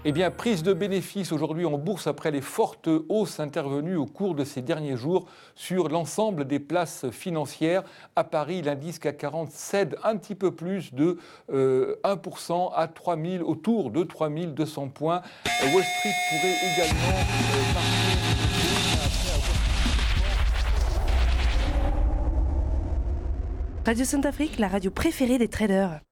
Eh bien, prise de bénéfices aujourd'hui en bourse après les fortes hausses intervenues au cours de ces derniers jours sur l'ensemble des places financières. À Paris, l'indice CAC 40 cède un petit peu plus de 1% à 3000, autour de 3200 points. Wall Street pourrait également Radio Sainte-Afrique, la radio préférée des traders.